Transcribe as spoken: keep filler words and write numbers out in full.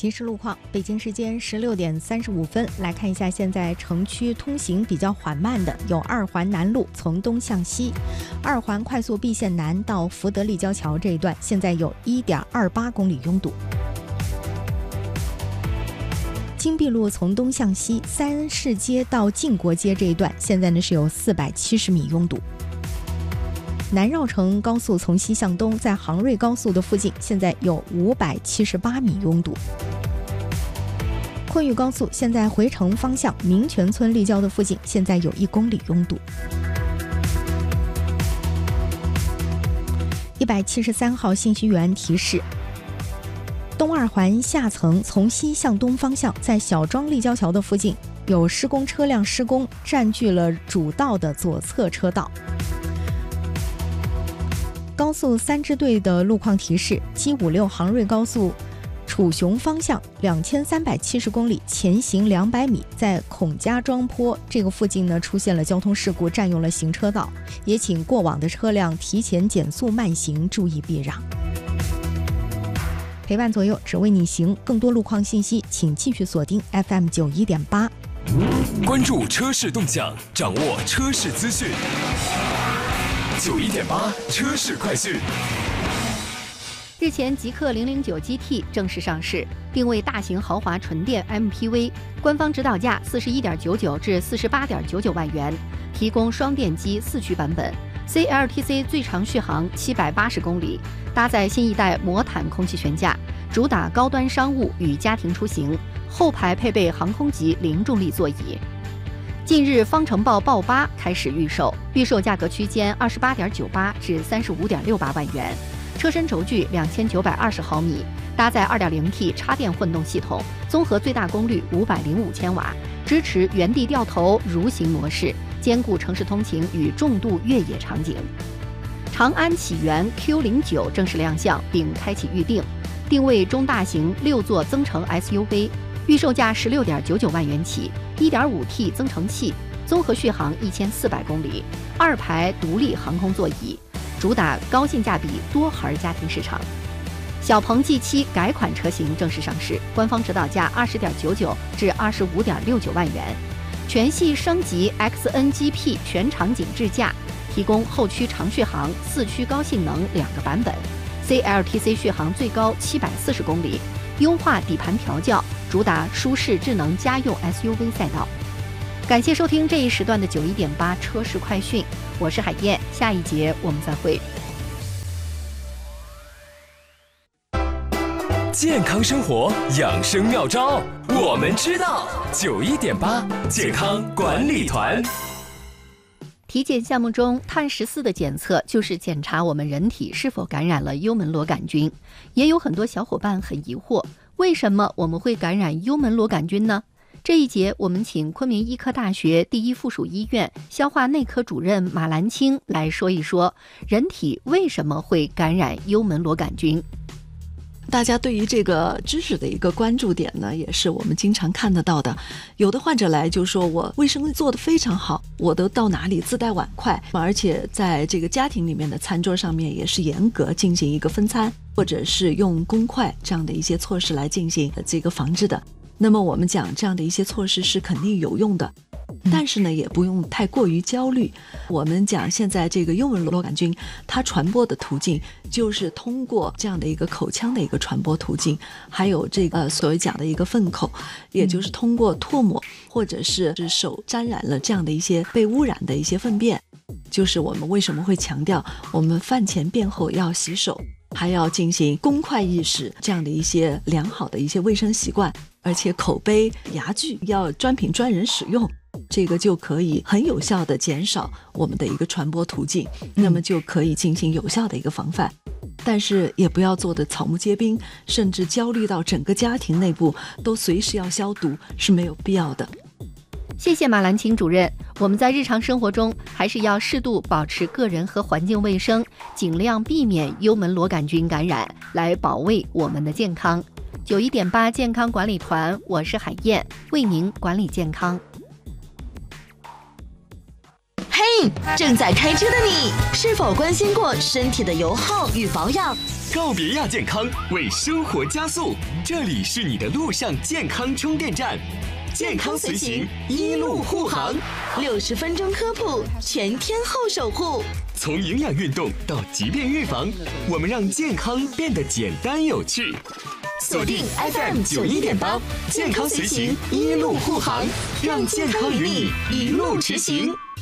即时路况，北京时间十六点三十五分，来看一下现在城区通行比较缓慢的有二环南路从东向西，二环快速毕县南到福德立交桥这一段，现在有 一点二八公里拥堵。金碧路从东向西，三市街到晋国街这一段，现在呢是有四百七十米拥堵。南绕城高速从西向东，在杭瑞高速的附近，现在有五百七十八米拥堵。昆玉高速现在回城方向民权村立交的附近，现在有一公里拥堵。一百七十三号信息源提示，东二环下层从西向东方向，在小庄立交桥的附近有施工车辆施工，占据了主道的左侧车道。高速三支队的路况提示： 七五六杭瑞高速楚雄方向两千三百七十公里，前行两百米，在孔家庄坡这个附近呢出现了交通事故，占用了行车道，也请过往的车辆提前减速慢行，注意避让。陪伴左右，只为你行。更多路况信息，请继续锁定 F M 九一点八， 关注车市动向，掌握车市资讯。九一点八车市快讯。 日前，极氪零零九 G T 正式上市，定位大型豪华纯电 M P V， 官方指导价四十一点九九至四十八点九九万元，提供双电机四驱版本 ，C L T C 最长续航七百八十公里，搭载新一代魔毯空气悬架，主打高端商务与家庭出行，后排配备航空级零重力座椅。近日，方程豹豹八开始预售，预售价格区间二十八点九八至三十五点六八万元，车身轴距两千九百二十毫米，搭载 二点零T 插电混动系统，综合最大功率五百零五千瓦，支持原地掉头蠕行模式，兼顾城市通勤与重度越野场景。长安启源 Q 零九正式亮相并开启预定，定位中大型六座增程 S U V， 预售价十六点九九万元起， 一点五T 增程器，综合续航一千四百公里，二排独立航空座椅，主打高性价比多孩家庭市场。小鹏 G 七 改款车型正式上市，官方指导价二十点九九至二十五点六九万元，全系升级 X N G P 全场景智驾，提供后驱长续航、四驱高性能两个版本 ，C L T C 续航最高七百四十公里，优化底盘调教，主打舒适智能家用 S U V 赛道。感谢收听这一时段的九一点八车市快讯，我是海燕，下一节我们再会。 健康生活养生妙招，我们知道。九一点八健康管理团。 体检项目中，碳十四的检测就是检查我们人体是否感染了幽门螺杆菌。也有很多小伙伴很疑惑，为什么我们会感染幽门螺杆菌呢？这一节我们请昆明医科大学第一附属医院消化内科主任马兰青来说一说，人体为什么会感染幽门螺杆菌。 大家对于这个知识的一个关注点呢，也是我们经常看得到的。有的患者来就说，我卫生做得非常好，我都到哪里自带碗筷，而且在这个家庭里面的餐桌上面也是严格进行一个分餐，或者是用公筷这样的一些措施来进行这个防治的。那么我们讲这样的一些措施是肯定有用的，但是呢也不用太过于焦虑。我们讲现在这个幽门螺杆菌它传播的途径就是通过这样的一个口腔的一个传播途径，还有这个所谓讲的一个粪口，也就是通过唾沫或者是手沾染了这样的一些被污染的一些粪便。就是我们为什么会强调我们饭前便后要洗手，还要进行公筷意识这样的一些良好的一些卫生习惯，而且口杯牙具要专品专人使用，这个就可以很有效的减少我们的一个传播途径，那么就可以进行有效的一个防范。但是也不要做的草木皆兵，甚至焦虑到整个家庭内部都随时要消毒，是没有必要的。 谢谢马兰青主任，我们在日常生活中还是要适度保持个人和环境卫生，尽量避免幽门螺杆菌感染，来保卫我们的健康。九一点八健康管理团，我是海燕，为您管理健康。 嘿，正在开车的你，是否关心过身体的油耗与保养？ 告别亚健康，为生活加速。这里是你的路上健康充电站，健康随行，一路护航。 六十分钟科普，全天候守护。 从营养运动到疾病预防，我们让健康变得简单有趣。锁定 F M 九一点八，健康随行，一路护航，让健康与你一路驰行。